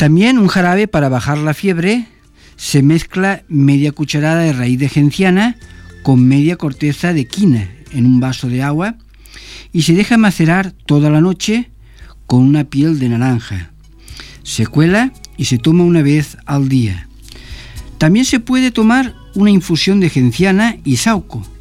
También un jarabe para bajar la fiebre. Se mezcla media cucharada de raíz de genciana con media corteza de quina en un vaso de agua y se deja macerar toda la noche con una piel de naranja. Se cuela y se toma una vez al día. También se puede tomar una infusión de genciana y saúco,